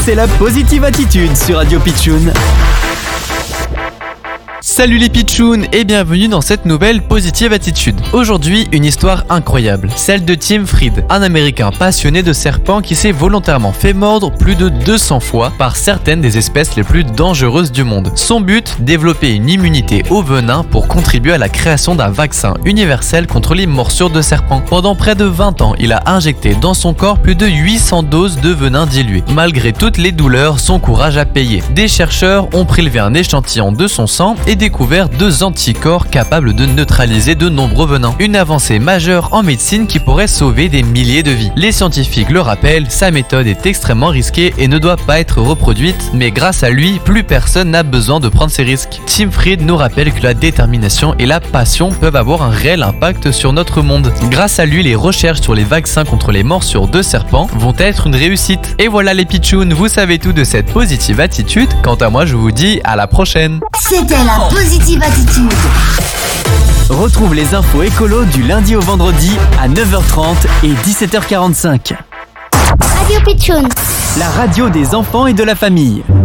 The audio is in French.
c'est la Positive Attitude sur Radio Pitchoun. Salut les pitchouns et bienvenue dans cette nouvelle Positive Attitude. Aujourd'hui, une histoire incroyable, celle de Tim Fried, un Américain passionné de serpents qui s'est volontairement fait mordre plus de 200 fois par certaines des espèces les plus dangereuses du monde. Son but, développer une immunité au venin pour contribuer à la création d'un vaccin universel contre les morsures de serpents. Pendant près de 20 ans, il a injecté dans son corps plus de 800 doses de venin dilué. Malgré toutes les douleurs, son courage a payé. Des chercheurs ont prélevé un échantillon de son sang et découvert 2 anticorps capables de neutraliser de nombreux venins. Une avancée majeure en médecine qui pourrait sauver des milliers de vies. Les scientifiques le rappellent, sa méthode est extrêmement risquée et ne doit pas être reproduite, mais grâce à lui, plus personne n'a besoin de prendre ces risques. Tim Fried nous rappelle que la détermination et la passion peuvent avoir un réel impact sur notre monde. Grâce à lui, les recherches sur les vaccins contre les morsures de serpents vont être une réussite. Et voilà les pitchouns, vous savez tout de cette positive attitude. Quant à moi, je vous dis à la prochaine. C'était la Positive Attitude. Retrouve les infos écolo du lundi au vendredi à 9h30 et 17h45. Radio Pitchoun. La radio des enfants et de la famille.